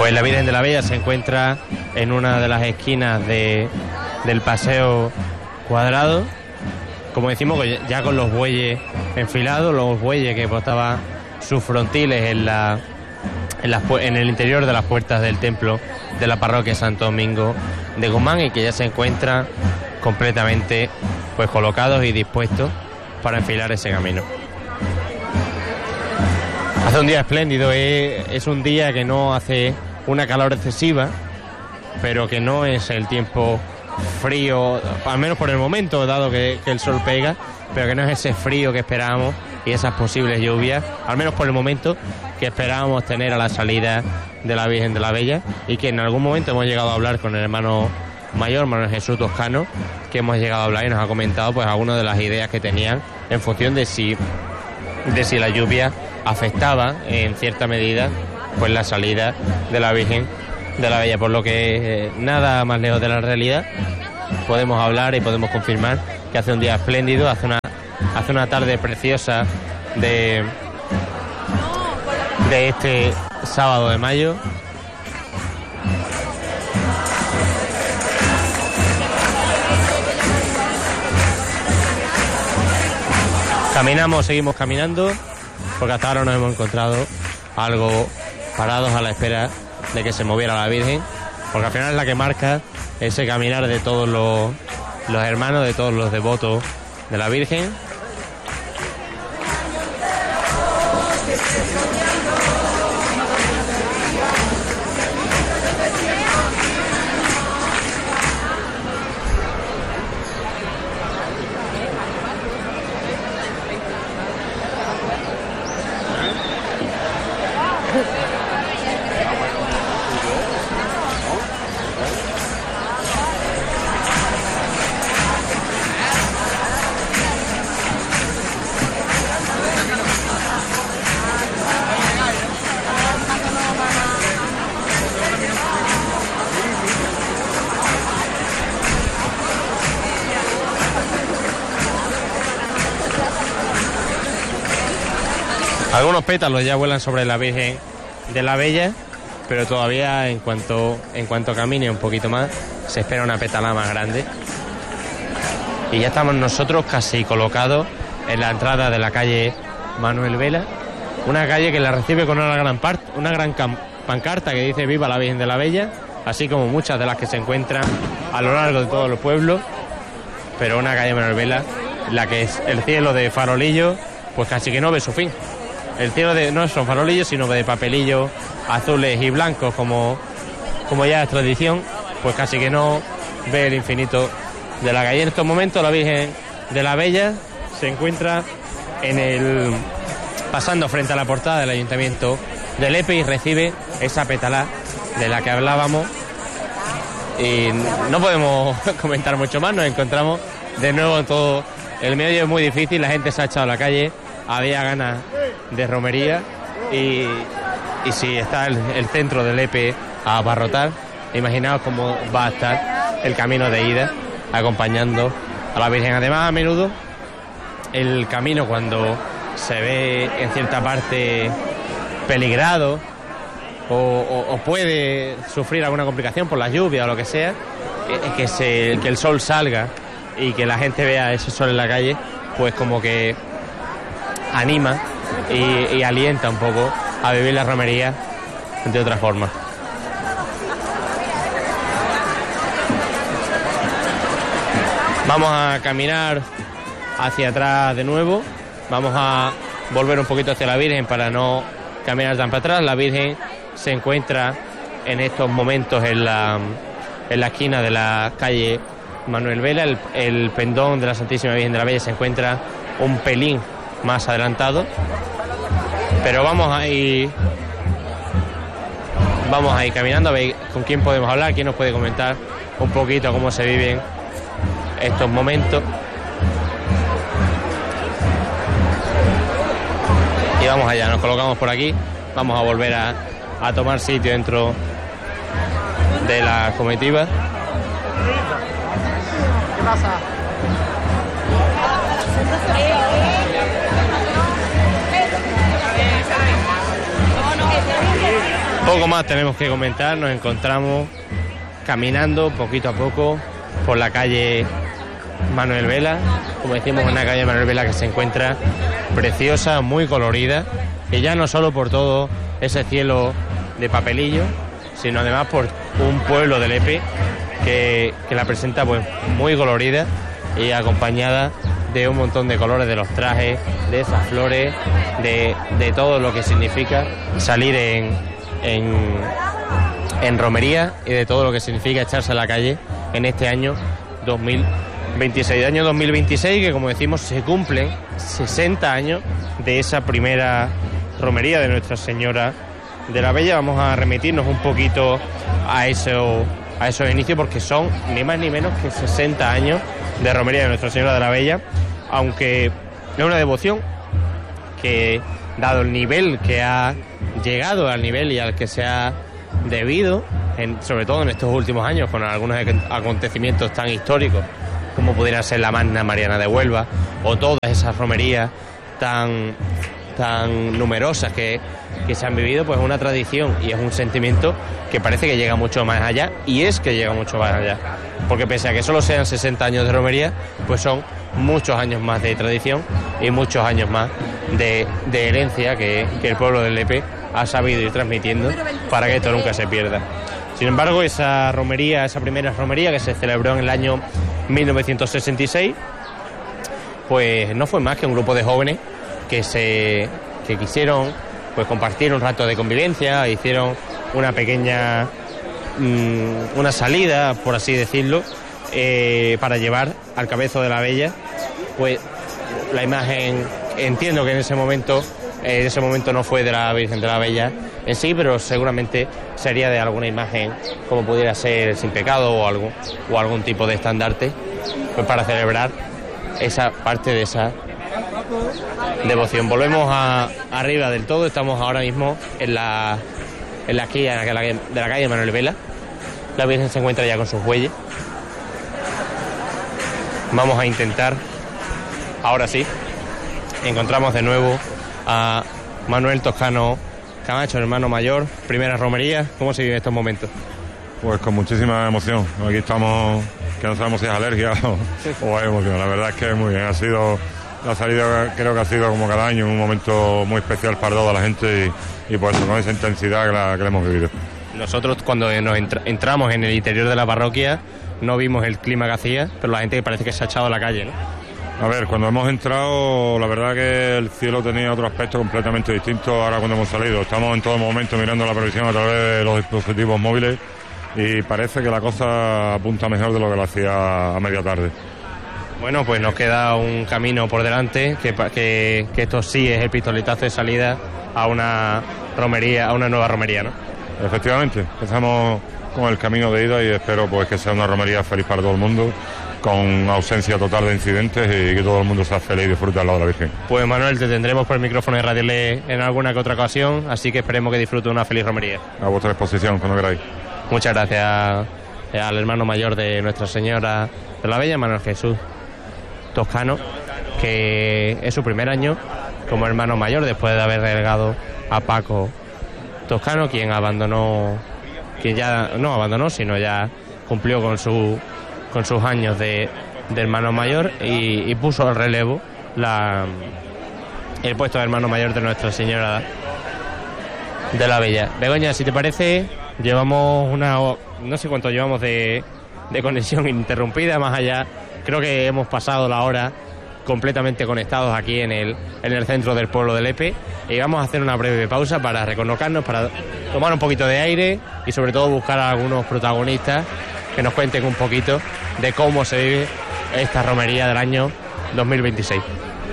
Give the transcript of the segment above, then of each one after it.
Pues la Virgen de la Bella se encuentra en una de las esquinas del paseo cuadrado, como decimos, ya con los bueyes enfilados, los bueyes que portaban sus frontiles en el interior de las puertas del templo de la parroquia Santo Domingo de Guzmán, y que ya se encuentran completamente pues colocados y dispuestos para enfilar ese camino. Hace un día espléndido, es un día que no hace una calor excesiva, pero que no es el tiempo frío, al menos por el momento, dado que el sol pega, pero que no es ese frío que esperábamos y esas posibles lluvias, al menos por el momento, que esperábamos tener a la salida de la Virgen de la Bella, y que en algún momento hemos llegado a hablar con el hermano mayor, Manuel Jesús Toscano, que hemos llegado a hablar y nos ha comentado pues algunas de las ideas que tenían en función de si la lluvia afectaba en cierta medida pues la salida de la Virgen de la Bella, por lo que nada más lejos de la realidad. Podemos hablar y podemos confirmar que hace un día espléndido, hace una tarde preciosa de este sábado de mayo. Seguimos caminando, porque hasta ahora nos hemos encontrado algo parados a la espera de que se moviera la Virgen, porque al final es la que marca ese caminar de todos los hermanos, de todos los devotos de la Virgen. Algunos pétalos ya vuelan sobre la Virgen de la Bella, pero todavía en cuanto camine un poquito más se espera una pétala más grande. Y ya estamos nosotros casi colocados en la entrada de la calle Manuel Vela, una calle que la recibe con una gran pancarta que dice "Viva la Virgen de la Bella", así como muchas de las que se encuentran a lo largo de todo el pueblo, pero una calle Manuel Vela, la que es el cielo de farolillos, pues casi que no ve su fin. El cielo no son farolillos, sino de papelillos azules y blancos, como ya es tradición, pues casi que no ve el infinito de la calle. En estos momentos la Virgen de la Bella se encuentra pasando frente a la portada del Ayuntamiento de Lepe y recibe esa pétala de la que hablábamos. Y no podemos comentar mucho más, nos encontramos de nuevo en todo el medio, es muy difícil, la gente se ha echado a la calle, había ganas de romería y si está el centro de Lepe a abarrotar, imaginaos cómo va a estar el camino de ida acompañando a la Virgen. Además, a menudo el camino, cuando se ve en cierta parte peligrado o puede sufrir alguna complicación por la lluvia o lo que sea, que el sol salga y que la gente vea ese sol en la calle, pues como que anima y alienta un poco a vivir la romería de otra forma. Vamos a caminar hacia atrás de nuevo, vamos a volver un poquito hacia la Virgen para no caminar tan para atrás. La Virgen se encuentra en estos momentos en la esquina de la calle Manuel Vela. El pendón de la Santísima Virgen de la Bella se encuentra un pelín más adelantado, pero vamos a ir caminando a ver con quién podemos hablar, quién nos puede comentar un poquito cómo se viven estos momentos. Y vamos allá, nos colocamos por aquí, vamos a volver a tomar sitio dentro de la comitiva. ¿Qué pasa? Poco más tenemos que comentar. Nos encontramos caminando poquito a poco por la calle Manuel Vela, como decimos, una calle Manuel Vela que se encuentra preciosa, muy colorida, y ya no solo por todo ese cielo de papelillo, sino además por un pueblo de Lepe que la presenta pues muy colorida y acompañada de un montón de colores de los trajes, de esas flores, de todo lo que significa salir en romería y de todo lo que significa echarse a la calle en este año 2026. Año 2026 que, como decimos, se cumplen 60 años de esa primera romería de Nuestra Señora de la Bella. Vamos a remitirnos un poquito a esos inicios, porque son ni más ni menos que 60 años de romería de Nuestra Señora de la Bella, aunque es una devoción que, dado el nivel que ha llegado, al nivel y al que se ha debido, sobre todo en estos últimos años, con algunos acontecimientos tan históricos como pudiera ser la Magna Mariana de Huelva, o todas esas romerías tan numerosas que se han vivido, pues es una tradición y es un sentimiento que parece que llega mucho más allá, y es que llega mucho más allá, porque pese a que solo sean 60 años de romería, pues son muchos años más de tradición y muchos años más de herencia que el pueblo del Lepe ha sabido ir transmitiendo para que esto nunca se pierda. Sin embargo, esa primera romería que se celebró en el año 1966, pues no fue más que un grupo de jóvenes que quisieron pues compartir un rato de convivencia, hicieron una pequeña una salida, por así decirlo, para llevar al Cabezo de la Bella pues la imagen. Entiendo que en ese momento no fue de la Virgen de la Bella en sí, pero seguramente sería de alguna imagen, como pudiera ser Sin Pecado o algún tipo de estandarte, pues para celebrar esa parte de esa devoción. Volvemos arriba del todo. Estamos ahora mismo en la esquina de la calle Manuel Vela. La Virgen se encuentra ya con sus bueyes. Vamos a intentar, ahora sí, encontramos de nuevo a Manuel Toscano Camacho, hermano mayor, primera romería. ¿Cómo se vive estos momentos? Pues con muchísima emoción. Aquí estamos, que no sabemos si es alergia o hay emoción. La verdad es que muy bien. La salida creo que ha sido como cada año un momento muy especial para toda la gente y por eso con esa intensidad que la hemos vivido. Nosotros cuando nos entramos en el interior de la parroquia no vimos el clima que hacía, pero la gente parece que se ha echado a la calle, ¿no? A ver, cuando hemos entrado, la verdad que el cielo tenía otro aspecto completamente distinto ahora cuando hemos salido. Estamos en todo momento mirando la previsión a través de los dispositivos móviles y parece que la cosa apunta mejor de lo que lo hacía a media tarde. Bueno, pues nos queda un camino por delante, que esto sí es el pistoletazo de salida a una nueva romería, ¿no? Efectivamente, empezamos con el camino de ida y espero pues que sea una romería feliz para todo el mundo, con ausencia total de incidentes y que todo el mundo sea feliz y disfrute al lado de la Virgen. Pues Manuel, te tendremos por el micrófono de Radio Le en alguna que otra ocasión, así que esperemos que disfrute una feliz romería. A vuestra disposición, cuando queráis. Muchas gracias al hermano mayor de Nuestra Señora de la Bella, Manuel Jesús Toscano, que es su primer año como hermano mayor después de haber delegado a Paco Toscano, quien ya no abandonó, sino ya cumplió con sus años de hermano mayor y puso al relevo el puesto de hermano mayor de Nuestra Señora de la Bella. Begoña, si te parece, llevamos no sé cuánto llevamos de conexión ininterrumpida, más allá, creo que hemos pasado la hora completamente conectados aquí en el centro del pueblo de Lepe, y vamos a hacer una breve pausa para recolocarnos, para tomar un poquito de aire y sobre todo buscar a algunos protagonistas que nos cuenten un poquito de cómo se vive esta romería del año 2026.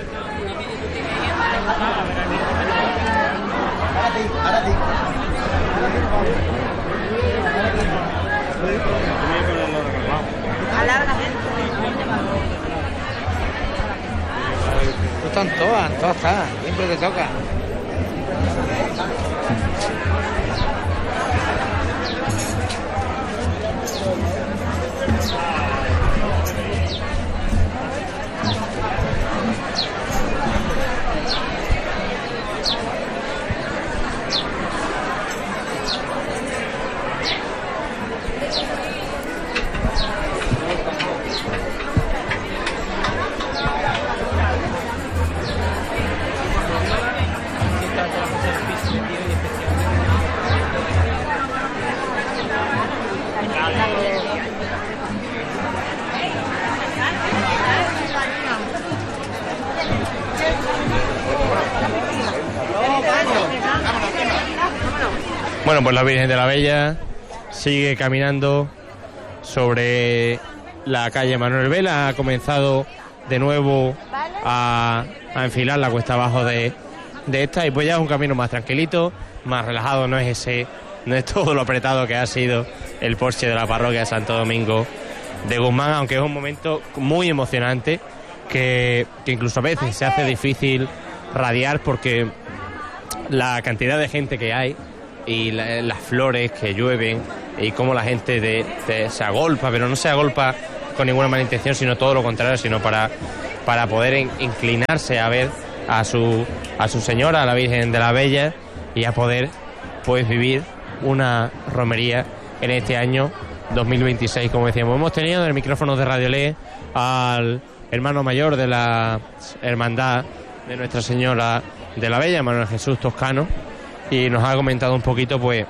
Están todas están, siempre te toca. Bueno, pues la Virgen de la Bella sigue caminando sobre la calle Manuel Vela. Ha comenzado de nuevo a enfilar la cuesta abajo de esta, y pues ya es un camino más tranquilito, más relajado. No es todo lo apretado que ha sido el porche de la parroquia de Santo Domingo de Guzmán, aunque es un momento muy emocionante que incluso a veces se hace difícil radiar porque la cantidad de gente que hay y las flores que llueven y cómo la gente se agolpa, pero no se agolpa con ninguna mala intención, sino todo lo contrario, sino para poder inclinarse a ver a su señora, a la Virgen de la Bella, y a poder pues vivir una romería en este año 2026, como decíamos. Hemos tenido en el micrófono de Radio Le al hermano mayor de la hermandad de Nuestra Señora de la Bella, Manuel Jesús Toscano, y nos ha comentado un poquito pues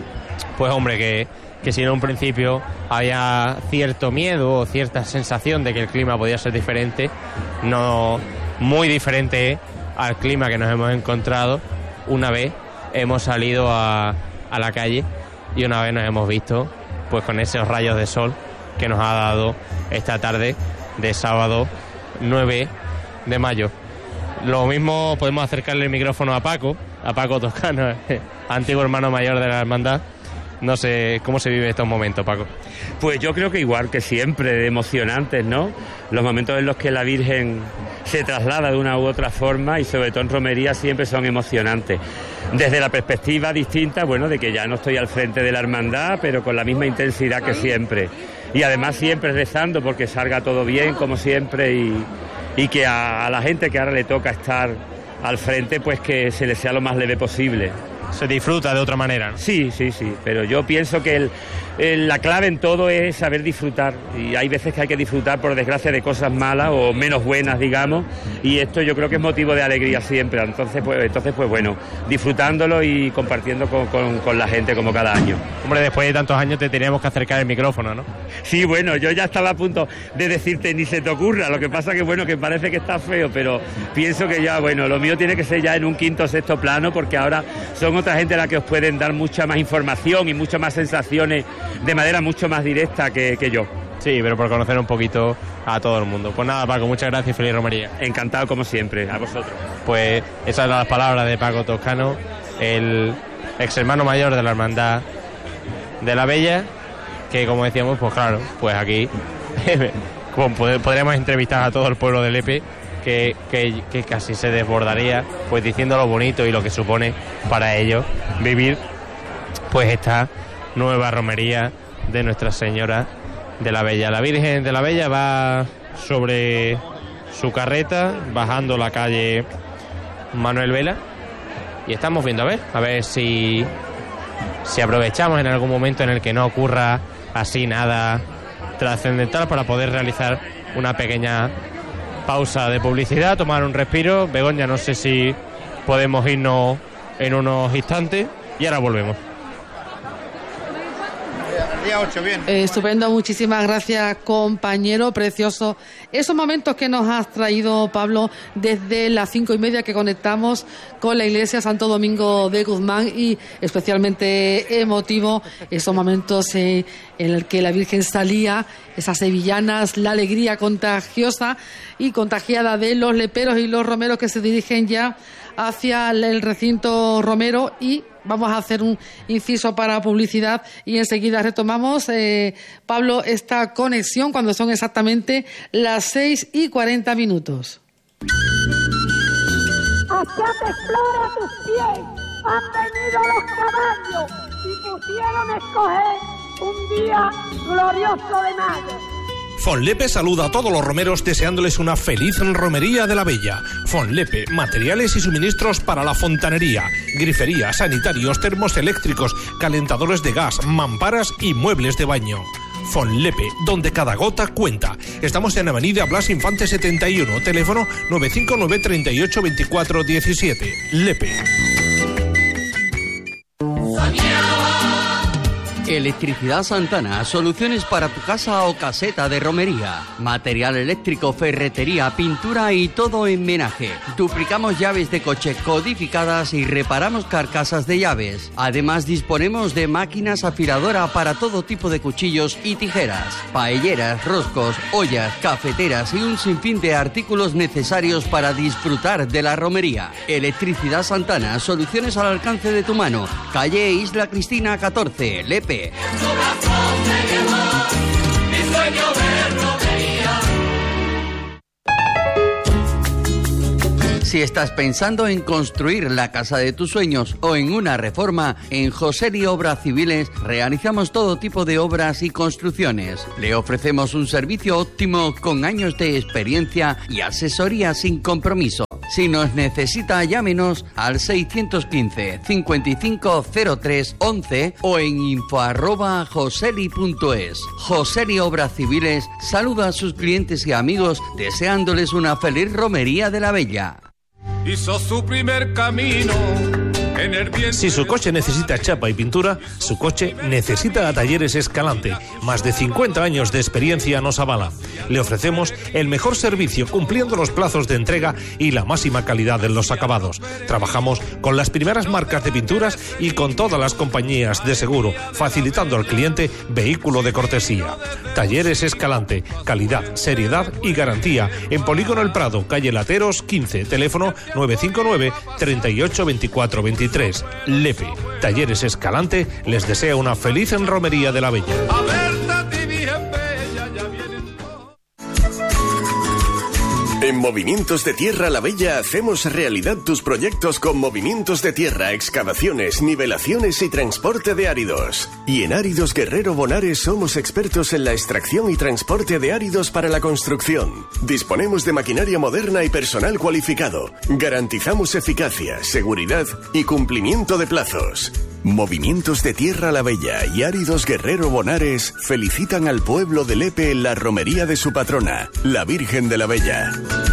hombre, que si en un principio había cierto miedo o cierta sensación de que el clima podía ser diferente, no muy diferente al clima que nos hemos encontrado una vez hemos salido a la calle y una vez nos hemos visto pues con esos rayos de sol que nos ha dado esta tarde de sábado 9 de mayo. Lo mismo podemos acercarle el micrófono a Paco Toscano, antiguo hermano mayor de la hermandad. No sé cómo se vive estos momentos, Paco. Pues yo creo que igual que siempre, emocionantes, ¿no? Los momentos en los que la Virgen se traslada de una u otra forma, y sobre todo en romería, siempre son emocionantes. Desde la perspectiva distinta, bueno, de que ya no estoy al frente de la hermandad, pero con la misma intensidad que siempre. Y además siempre rezando porque salga todo bien, como siempre, y que a la gente que ahora le toca estar al frente, pues que se le sea lo más leve posible. Se disfruta de otra manera, ¿no? Sí, pero yo pienso que la clave en todo es saber disfrutar, y hay veces que hay que disfrutar, por desgracia, de cosas malas o menos buenas, digamos, y esto yo creo que es motivo de alegría siempre. Entonces pues bueno, disfrutándolo y compartiendo con la gente como cada año. Hombre, después de tantos años te teníamos que acercar el micrófono, ¿no? Sí, bueno, yo ya estaba a punto de decirte ni se te ocurra, lo que pasa que bueno, que parece que está feo, pero pienso que ya, bueno, lo mío tiene que ser ya en un quinto o sexto plano, porque ahora son otra gente la que os pueden dar mucha más información y muchas más sensaciones de manera mucho más directa que yo. Sí, pero por conocer un poquito a todo el mundo. Pues nada, Paco, muchas gracias y feliz romería. Encantado como siempre, a vosotros. Pues esas eran las palabras de Paco Toscano, el ex hermano mayor de la hermandad de la Bella, que como decíamos, pues claro, pues aquí podríamos entrevistar a todo el pueblo de Lepe, que casi se desbordaría pues diciendo lo bonito y lo que supone para ellos vivir pues esta nueva romería de Nuestra Señora de la Bella. La Virgen de la Bella va sobre su carreta bajando la calle Manuel Vela, y estamos viendo a ver si aprovechamos en algún momento en el que no ocurra así nada trascendental para poder realizar una pequeña pausa de publicidad, tomar un respiro. Begoña, no sé si podemos irnos en unos instantes y ahora volvemos. Día 8, bien. Estupendo, muchísimas gracias, compañero, precioso. Esos momentos que nos has traído, Pablo, desde las 5:30 que conectamos con la iglesia Santo Domingo de Guzmán, y especialmente emotivo esos momentos en el que la Virgen salía, esas sevillanas, la alegría contagiosa y contagiada de los leperos y los romeros que se dirigen ya hacia el recinto romero. Y vamos a hacer un inciso para publicidad y enseguida retomamos, Pablo, esta conexión cuando son exactamente las 6:40. Hacia Explora tus pies han venido los caballos y pusieron escoger un día glorioso de mayo. Fonlepe saluda a todos los romeros deseándoles una feliz romería de la Bella. Fonlepe, materiales y suministros para la fontanería, grifería, sanitarios, termos eléctricos, calentadores de gas, mamparas y muebles de baño. Fonlepe, donde cada gota cuenta. Estamos en Avenida Blas Infante 71, teléfono 959 38 24 17. Lepe. Electricidad Santana, soluciones para tu casa o caseta de romería. Material eléctrico, ferretería, pintura y todo en menaje. Duplicamos llaves de coche codificadas y reparamos carcasas de llaves. Además disponemos de máquinas afiladora para todo tipo de cuchillos y tijeras, paelleras, roscos, ollas, cafeteras y un sinfín de artículos necesarios para disfrutar de la romería. Electricidad Santana, soluciones al alcance de tu mano. Calle Isla Cristina 14, Lepe. Si estás pensando en construir la casa de tus sueños o en una reforma, en Joseli Obras Civiles realizamos todo tipo de obras y construcciones. Le ofrecemos un servicio óptimo con años de experiencia y asesoría sin compromiso. Si nos necesita, llámenos al 615 55 03 11 o en info@joseli.es. Joseli Obras Civiles saluda a sus clientes y amigos deseándoles una feliz romería de la Bella. Hizo su primer camino. Si su coche necesita chapa y pintura, su coche necesita a Talleres Escalante. Más de 50 años de experiencia nos avala. Le ofrecemos el mejor servicio cumpliendo los plazos de entrega y la máxima calidad en los acabados. Trabajamos con las primeras marcas de pinturas y con todas las compañías de seguro, facilitando al cliente vehículo de cortesía. Talleres Escalante, calidad, seriedad y garantía. En Polígono El Prado, calle Lateros 15, teléfono 959 38 24 23. Lepe, Talleres Escalante, les desea una feliz romería de la Bella. En Movimientos de Tierra La Bella hacemos realidad tus proyectos con movimientos de tierra, excavaciones, nivelaciones y transporte de áridos. Y en Áridos Guerrero Bonares somos expertos en la extracción y transporte de áridos para la construcción. Disponemos de maquinaria moderna y personal cualificado. Garantizamos eficacia, seguridad y cumplimiento de plazos. Movimientos de Tierra La Bella y Áridos Guerrero Bonares felicitan al pueblo de Lepe en la romería de su patrona, la Virgen de la Bella.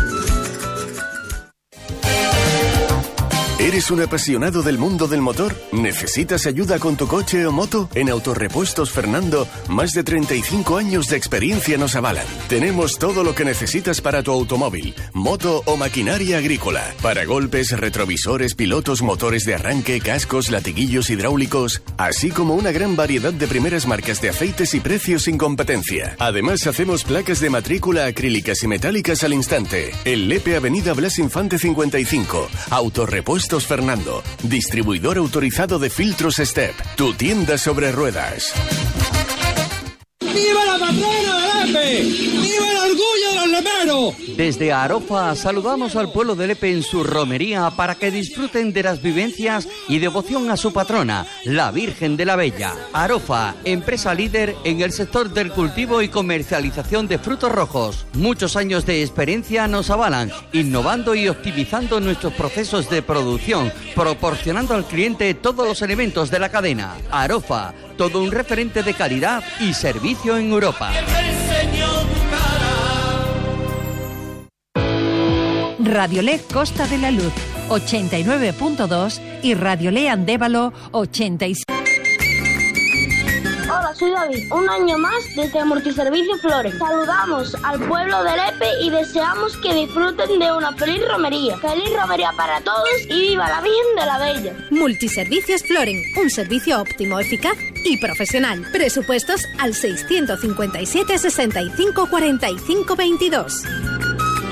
¿Eres un apasionado del mundo del motor? ¿Necesitas ayuda con tu coche o moto? En Autorepuestos Fernando, más de 35 años de experiencia nos avalan. Tenemos todo lo que necesitas para tu automóvil, moto o maquinaria agrícola. Para golpes, retrovisores, pilotos, motores de arranque, cascos, latiguillos hidráulicos, así como una gran variedad de primeras marcas de aceites y precios sin competencia. Además, hacemos placas de matrícula acrílicas y metálicas al instante. En Lepe, Avenida Blas Infante 55. Autorepuestos Fernando, distribuidor autorizado de filtros Step, tu tienda sobre ruedas. ¡Viva la patrona de Lepe! ¡Viva el orgullo de los leperos! Desde Arofa saludamos al pueblo de Lepe en su romería para que disfruten de las vivencias y devoción a su patrona, la Virgen de la Bella. Arofa, empresa líder en el sector del cultivo y comercialización de frutos rojos. Muchos años de experiencia nos avalan, innovando y optimizando nuestros procesos de producción, proporcionando al cliente todos los elementos de la cadena. Arofa, todo un referente de calidad y servicio en Europa. Radiolé Costa de la Luz 89.2 y Radiolé Andévalo 86. Hola, soy David. Un año más desde Multiservicio Flores. Saludamos al pueblo de Lepe y deseamos que disfruten de una feliz romería. Feliz romería para todos y viva la Virgen de la Bella. Multiservicios Floren, un servicio óptimo, eficaz y profesional. Presupuestos al 657 65 45 22.